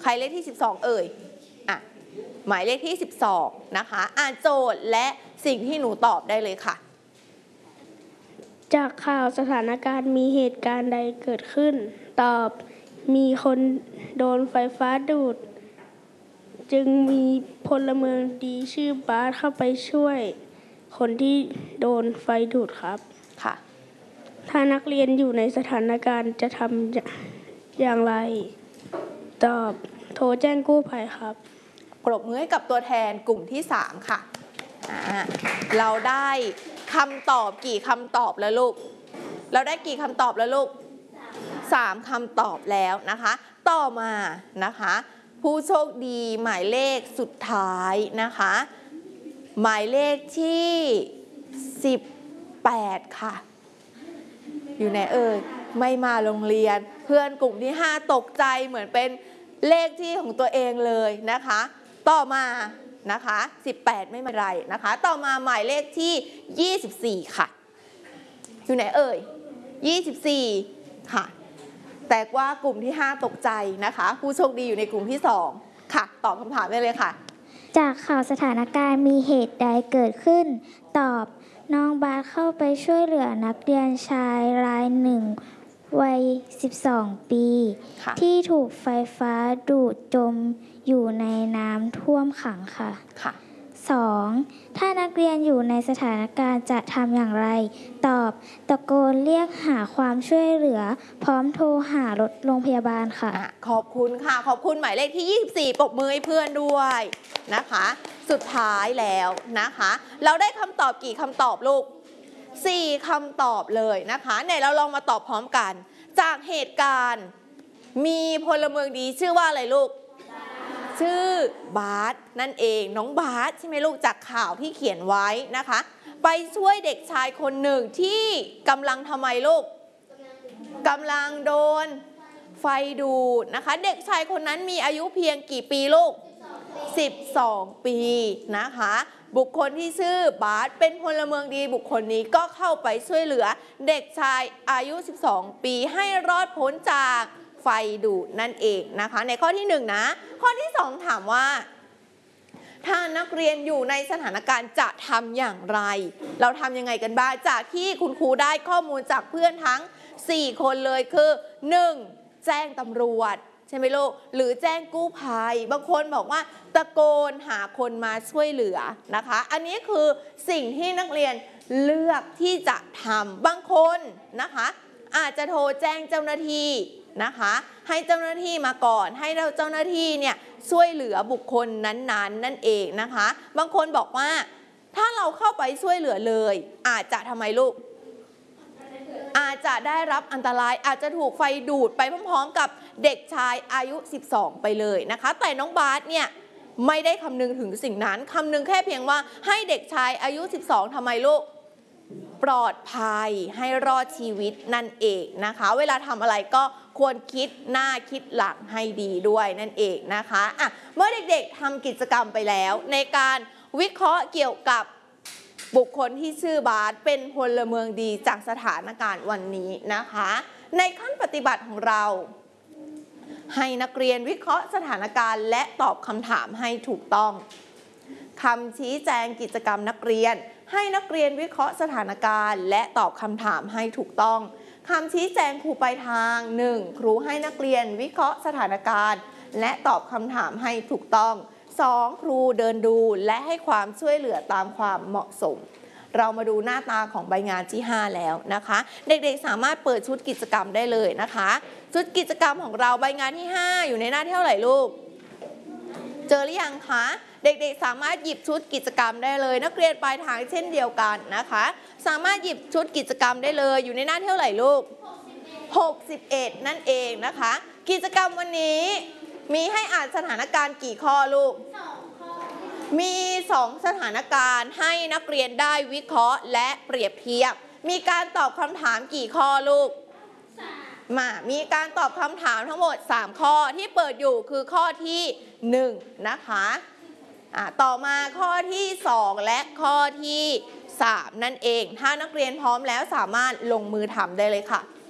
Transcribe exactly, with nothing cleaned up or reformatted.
ใครเลขที่สิบสองเอ่ยอ่ะหมายเลขที่สิบสองนะคะอ่านโจทย์และสิ่งที่หนูตอบได้เลยค่ะจากข่าวสถานการณ์มีเหตุการณ์ใดเกิดขึ้นตอบมีคนโดนไฟฟ้าดูดจึงมีพลเมืองดีชื่อบาสเข้าไปช่วยคนที่โดนไฟดูดครับค่ะถ้านักเรียนอยู่ในสถานการณ์จะทำอย่างไรตอบโทรแจ้งกู้ภัยครับปรบมือให้กับตัวแทนกลุ่มที่สามค่ะเราได้คำตอบกี่คำตอบแล้วลูกเราได้กี่คำตอบแล้วลูกสามคำตอบแล้วนะคะต่อมานะคะผู้โชคดีหมายเลขสุดท้ายนะคะหมายเลขที่สิบแปดค่ะอยู่ไหนเอ่ยไม่มาโรงเรียนเพื่อนกลุ่มที่ห้าตกใจเหมือนเป็นเลขที่ของตัวเองเลยนะคะต่อมานะคะสิบแปดไม่เป็นไรนะคะต่อมาหมายเลขที่ยี่สิบสี่ค่ะอยู่ไหนเอ่ยยี่สิบสี่ค่ะแต่ว่ากลุ่มที่ห้าตกใจนะคะผู้โชคดีอยู่ในกลุ่มที่สองค่ะตอบคำถามได้เลยค่ะจากข่าวสถานการณ์มีเหตุใดเกิดขึ้นตอบน้องบาสเข้าไปช่วยเหลือนักเรียนชายรายหนึ่งวัยสิบสองปีที่ถูกไฟฟ้าดูดจมอยู่ในน้ำท่วมขังค่ะค่ะสองถ้านักเรียนอยู่ในสถานการณ์จะทำอย่างไรตอบตะโกนเรียกหาความช่วยเหลือพร้อมโทรหารถโรงพยาบาลค่ะขอบคุณค่ะขอบคุณหมายเลขที่ยี่สิบสี่ปรบมือให้เพื่อนด้วยนะคะสุดท้ายแล้วนะคะเราได้คำตอบกี่คำตอบลูกสี่คำตอบเลยนะคะไหนเราลองมาตอบพร้อมกันจากเหตุการณ์มีพลเมืองดีชื่อว่าอะไรลูกชื่อบาสนั่นเองน้องบาสใช่ไหมลูกจากข่าวที่เขียนไว้นะคะไปช่วยเด็กชายคนหนึ่งที่กำลังทำไมลูกกำลังโดนไฟดูดนะคะเด็กชายคนนั้นมีอายุเพียงกี่ปีลูกสิบสองปีนะคะบุคคลที่ชื่อบาสเป็นพลเมืองดีบุคคลนี้ก็เข้าไปช่วยเหลือเด็กชายอายุสิบสองปีให้รอดพ้นจากไฟดูดนั่นเองนะคะในข้อที่หนึ่งนะข้อที่สองถามว่าถ้านักเรียนอยู่ในสถานการณ์จะทำอย่างไรเราทำยังไงกันบ้างจากที่คุณครูได้ข้อมูลจากเพื่อนทั้งสี่คนเลยคือหนึ่งแจ้งตำรวจใช่ไหมลูกหรือแจ้งกู้ภัยบางคนบอกว่าตะโกนหาคนมาช่วยเหลือนะคะอันนี้คือสิ่งที่นักเรียนเลือกที่จะทำบางคนนะคะอาจจะโทรแจ้งเจ้าหน้าที่นะคะให้เจ้าหน้าที่มาก่อนให้เราเจ้าหน้าที่เนี่ยช่วยเหลือบุคคลนั้นๆ น, นั่นเองนะคะบางคนบอกว่าถ้าเราเข้าไปช่วยเหลือเลยอาจจะทำไมลูกอาจจะได้รับอันตรายอาจจะถูกไฟดูดไปพร้อมๆกับเด็กชายอายุสิบสองไปเลยนะคะแต่น้องบาสเนี่ยไม่ได้คำนึงถึงสิ่งนั้นคำนึงแค่เพียงว่าให้เด็กชายอายุสิบสองทำไมลูกปลอดภัยให้รอดชีวิตนั่นเองนะคะเวลาทำอะไรก็ควรคิดหน้าคิดหลังให้ดีด้วยนั่นเองนะคะอ่ะเมื่อเด็กๆทำกิจกรรมไปแล้วในการวิเคราะห์เกี่ยวกับบุคคลที่ชื่อบาสเป็นพลเมืองดีจากสถานการณ์วันนี้นะคะในขั้นปฏิบัติของเราให้นักเรียนวิเคราะห์สถานการณ์และตอบคำถามให้ถูกต้องคำชี้แจงกิจกรรมนักเรียนให้นักเรียนวิเคราะห์สถานการณ์และตอบคำถามให้ถูกต้องคำชี้แจงครูไปทางหนึ่งครูให้นักเรียนวิเคราะห์สถานการณ์และตอบคำถามให้ถูกต้องสองครูเดินดูและให้ความช่วยเหลือตามความเหมาะสมเรามาดูหน้าตาของใบงานที่ห้าแล้วนะคะเด็กๆสามารถเปิดชุดกิจกรรมได้เลยนะคะชุดกิจกรรมของเราใบงานที่ห้าอยู่ในหน้าที่เท่าไหร่ลูกเจอหรือยังคะเด็กๆสามารถหยิบชุดกิจกรรมได้เลยนักเรียนปลายทางเช่นเดียวกันนะคะสามารถหยิบชุดกิจกรรมได้เลยอยู่ในหน้าที่เท่าไหร่ลูกหกสิบเอ็ดนั่นเองนะคะกิจกรรมวันนี้มีให้อ่านสถานการณ์กี่ข้อลูกมีสองสถานการณ์ให้นักเรียนได้วิเคราะห์และเปรียบเทียบมีการตอบคำถามกี่ข้อลูกมามีการตอบคำถามทั้งหมดสามข้อที่เปิดอยู่คือข้อที่หนึ่งนะคะอ่าต่อมาข้อที่สองและข้อที่สามนั่นเองถ้านักเรียนพร้อมแล้วสามารถลงมือทำได้เลยค่ะ